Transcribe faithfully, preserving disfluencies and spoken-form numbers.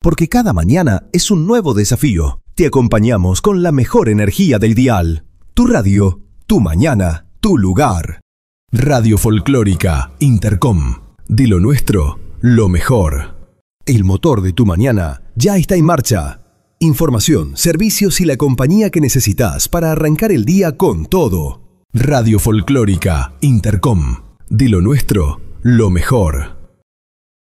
porque cada mañana es un nuevo desafío. Te acompañamos con la mejor energía del dial. Tu radio, tu mañana, tu lugar. Radio Folclórica Intercom. De lo nuestro, lo mejor. El motor de tu mañana ya está en marcha. Información, servicios y la compañía que necesitas para arrancar el día con todo. Radio Folclórica Intercom. De lo nuestro, lo mejor.